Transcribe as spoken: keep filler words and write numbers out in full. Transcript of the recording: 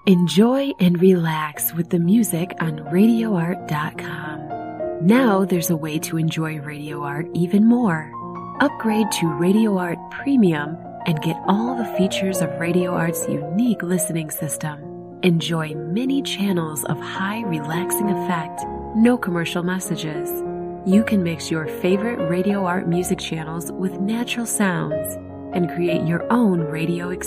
Enjoy and relax with the music on radio art dot com. Now there's a way to enjoy Radio Art even more. Upgrade to Radio Art Premium and get all the features of Radio Art's unique listening system. Enjoy many channels of high relaxing effect, no commercial messages. You can mix your favorite Radio Art music channels with natural sounds and create your own radio experience.